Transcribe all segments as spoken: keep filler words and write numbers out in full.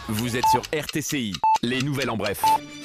Vous êtes sur R T C I, les nouvelles en bref.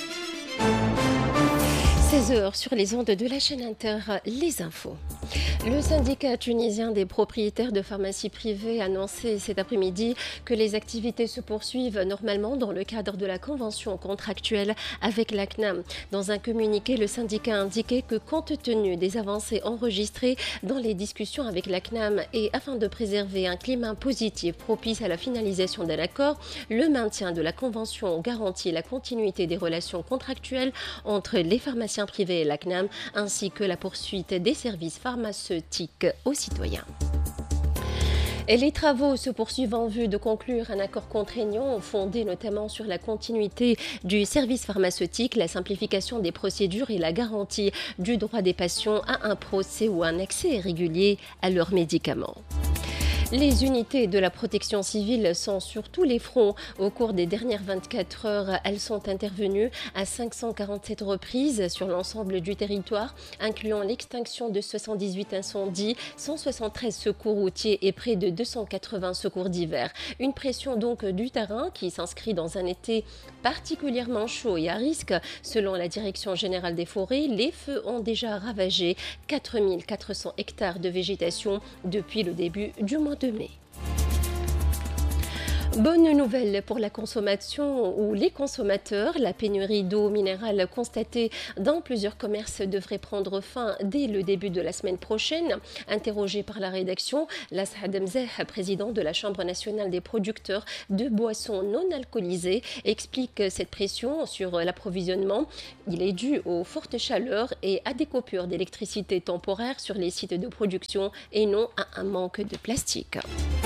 seize heures sur les ondes de la chaîne Inter, les infos. Le syndicat tunisien des propriétaires de pharmacies privées a annoncé cet après-midi que les activités se poursuivent normalement dans le cadre de la convention contractuelle avec l'A C N A M. Dans un communiqué, le syndicat a indiqué que compte tenu des avancées enregistrées dans les discussions avec l'A C N A M et afin de préserver un climat positif propice à la finalisation d'un accord, le maintien de la convention garantit la continuité des relations contractuelles entre les pharmaciens privés et l'A C N A M ainsi que la poursuite des services pharmaceutiques aux citoyens. Et les travaux se poursuivent en vue de conclure un accord contraignant fondé notamment sur la continuité du service pharmaceutique, la simplification des procédures et la garantie du droit des patients à un procès ou un accès régulier à leurs médicaments. Les unités de la protection civile sont sur tous les fronts. Au cours des dernières vingt-quatre heures, elles sont intervenues à cinq cent quarante-sept reprises sur l'ensemble du territoire, incluant l'extinction de soixante-dix-huit incendies, cent soixante-treize secours routiers et près de deux cent quatre-vingts secours d'hiver. Une pression donc du terrain qui s'inscrit dans un été particulièrement chaud et à risque. Selon la Direction générale des forêts, les feux ont déjà ravagé quatre mille quatre cents hectares de végétation depuis le début du mois de mai. Bonne nouvelle pour la consommation ou les consommateurs. La pénurie d'eau minérale constatée dans plusieurs commerces devrait prendre fin dès le début de la semaine prochaine. Interrogé par la rédaction, Lasad Mzeh, président de la Chambre nationale des producteurs de boissons non alcoolisées, explique cette pression sur l'approvisionnement. Il est dû aux fortes chaleurs et à des coupures d'électricité temporaires sur les sites de production et non à un manque de plastique.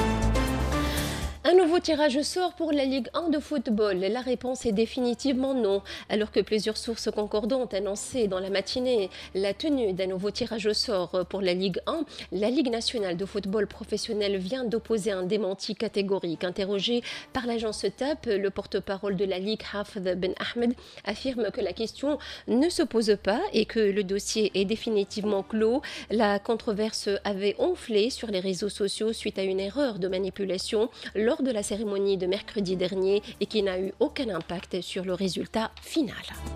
Un nouveau tirage au sort pour la Ligue un de football. La réponse est définitivement non. Alors que plusieurs sources concordantes annonçaient dans la matinée la tenue d'un nouveau tirage au sort pour la Ligue un, la Ligue nationale de football professionnel vient d'opposer un démenti catégorique. Interrogé par l'agence T A P, le porte-parole de la Ligue, Hafez Ben Ahmed, affirme que la question ne se pose pas et que le dossier est définitivement clos. La controverse avait enflé sur les réseaux sociaux suite à une erreur de manipulation lors de la cérémonie de mercredi dernier et qui n'a eu aucun impact sur le résultat final.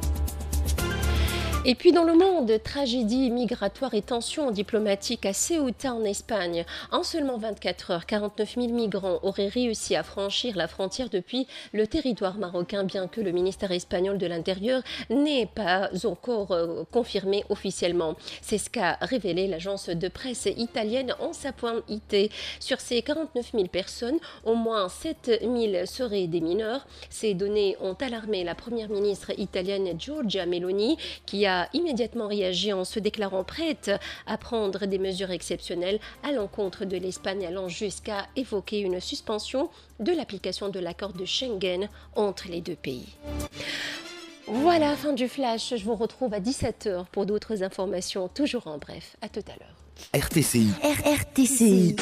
Et puis dans le monde, tragédie migratoire et tensions diplomatiques à Ceuta en Espagne. En seulement vingt-quatre heures, quarante-neuf mille migrants auraient réussi à franchir la frontière depuis le territoire marocain, bien que le ministère espagnol de l'Intérieur n'ait pas encore euh, confirmé officiellement. C'est ce qu'a révélé l'agence de presse italienne Ansa.it. Sur ces quarante-neuf mille personnes, au moins sept mille seraient des mineurs. Ces données ont alarmé la première ministre italienne Giorgia Meloni, qui a a immédiatement réagi en se déclarant prête à prendre des mesures exceptionnelles à l'encontre de l'Espagne, allant jusqu'à évoquer une suspension de l'application de l'accord de Schengen entre les deux pays. Voilà, fin du flash. Je vous retrouve à dix-sept heures pour d'autres informations, toujours en bref. À tout à l'heure. R T C I. R R T C I.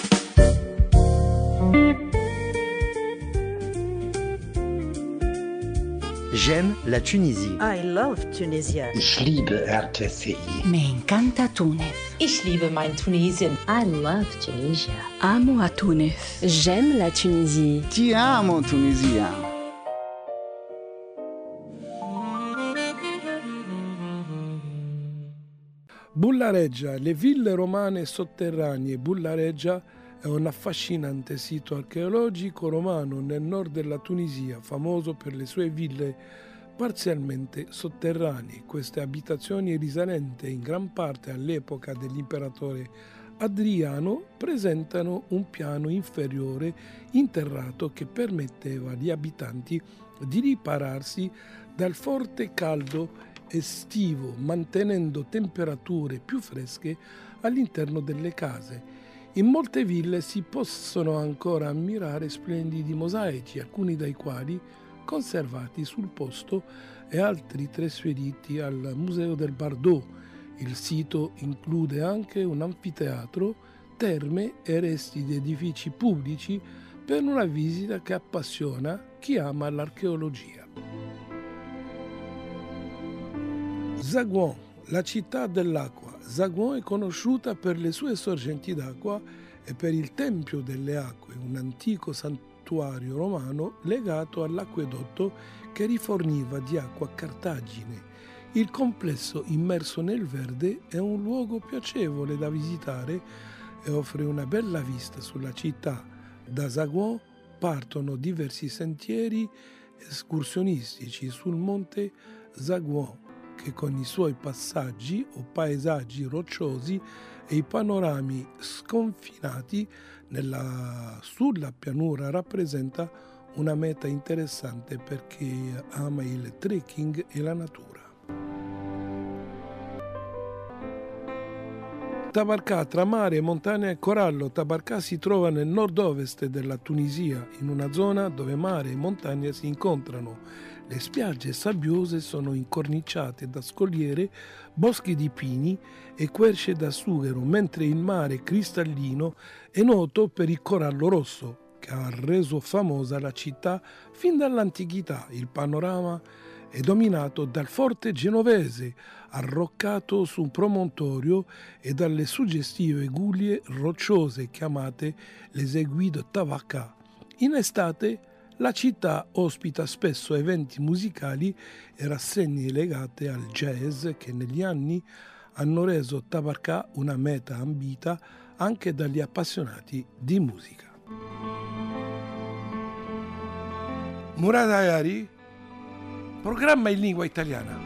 J'aime la Tunisie. I love Tunisia. Ich liebe R T C I. Me encanta Túnez. Ich liebe mein Tunesien. I love Tunisia. Amo a Túnez. J'aime la Tunisie. Ti amo, Tunisia. Bullareggia, le ville romane sotterranee. Bullareggia è un affascinante sito archeologico romano nel nord della Tunisia, famoso per le sue ville parzialmente sotterranee. Queste abitazioni risalenti in gran parte all'epoca dell'imperatore Adriano presentano un piano inferiore interrato che permetteva agli abitanti di ripararsi dal forte caldo estivo, mantenendo temperature più fresche all'interno delle case. In molte ville si possono ancora ammirare splendidi mosaici, alcuni dei quali conservati sul posto e altri trasferiti al Museo del Bardo. Il sito include anche un anfiteatro, terme e resti di edifici pubblici per una visita che appassiona chi ama l'archeologia. Zaghouan, la città dell'acqua. Zaghouan è conosciuta per le sue sorgenti d'acqua e per il Tempio delle Acque, un antico santuario santuario romano legato all'acquedotto che riforniva di acqua Cartagine. Il complesso, immerso nel verde, è un luogo piacevole da visitare e offre una bella vista sulla città. Da Zaghouan partono diversi sentieri escursionistici sul monte Zaghouan, che con i suoi passaggi o paesaggi rocciosi e i panorami sconfinati nella, sulla pianura rappresenta una meta interessante per chi ama il trekking e la natura. Tabarka, tra mare, montagna e corallo. Tabarka si trova nel nord-ovest della Tunisia, in una zona dove mare e montagna si incontrano. Le spiagge sabbiose sono incorniciate da scogliere, boschi di pini e querce da sughero, mentre il mare cristallino è noto per il corallo rosso, che ha reso famosa la città fin dall'antichità. Il panorama è dominato dal forte genovese, arroccato su un promontorio, e dalle suggestive guglie rocciose chiamate les Aiguilles de Tabarka. In estate la città ospita spesso eventi musicali e rassegne legate al jazz che negli anni hanno reso Tabarka una meta ambita anche dagli appassionati di musica. Murad Ayari, programma in lingua italiana.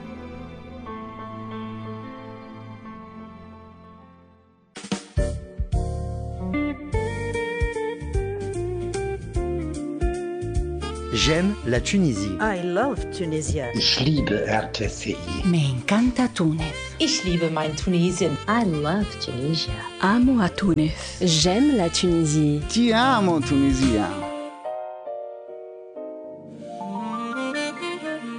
J'aime la Tunisie. I love Tunisia. Ich liebe R T C I. Me encanta Túnez. Ich liebe mein Tunesien. I love Tunisia. Amo a Túnez. J'aime la Tunisie. Ti amo Tunisia.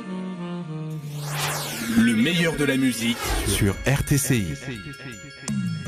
Le meilleur de la musique sur R T C I.